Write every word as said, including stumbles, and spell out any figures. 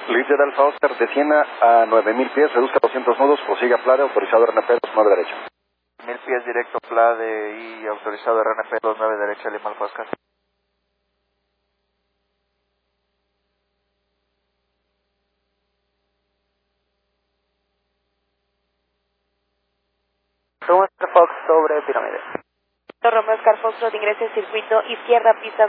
Lead del Alfa Oscar de cien a nueve mil pies, reduzca doscientos nudos, prosiga Plade, autorizado R N P dos nueve derecha. Mil pies directo Plade y autorizado R N P dos nueve derecha, Lima Alfa Oscar. Romeo Fox sobre pirámide. Romeo Oscar Foxtrot, ingrese circuito izquierda, pista